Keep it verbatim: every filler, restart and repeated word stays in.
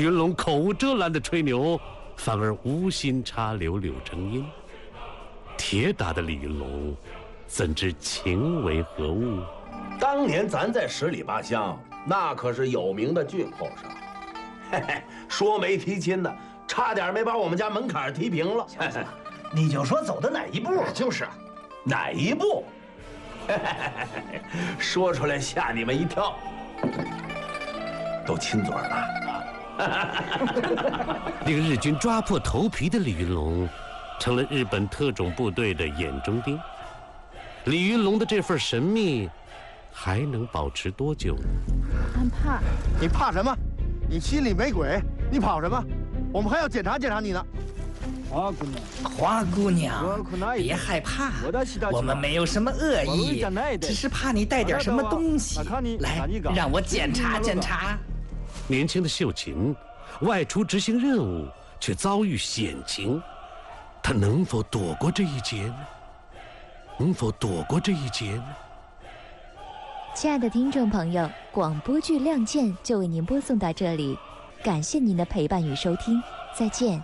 云龙口无遮拦的吹牛，反而无心插柳柳成荫。铁打的李云龙，怎知情为何物？ 当年咱在十里八乡，那可是有名的俊后生。嘿嘿，说没提亲的，差点没把我们家门槛提平了。 嘿嘿，你就说走的哪一步？ 就是啊， 哪一步？嘿嘿嘿，说出来吓你们一跳，都亲嘴了。 令日军抓破头皮的李云龙，成了日本特种部队的眼中钉。李云龙的这份神秘，还能保持多久呢？ 俺怕。 你怕什么？你心里没鬼，你跑什么？我们还要检查检查你呢。 花姑娘， 花姑娘，别害怕，我们没有什么恶意，只是怕你带点什么东西。来，让我检查检查。 年轻的秀琴外出执行任务，却遭遇险情，她能否躲过这一劫呢？能否躲过这一劫呢？ 亲爱的听众朋友，广播剧《亮剑》就为您播送到这里，感谢您的陪伴与收听，再见。